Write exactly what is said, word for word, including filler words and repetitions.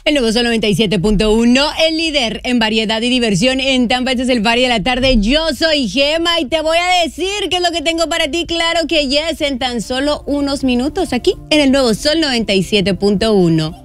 El nuevo Sol noventa y siete punto uno, el líder en variedad y diversión en Tampa. Este es el Party de la tarde. Yo soy Gema y te voy a decir qué es lo que tengo para ti. Claro que yes, en tan solo unos minutos aquí en el nuevo Sol noventa y siete punto uno.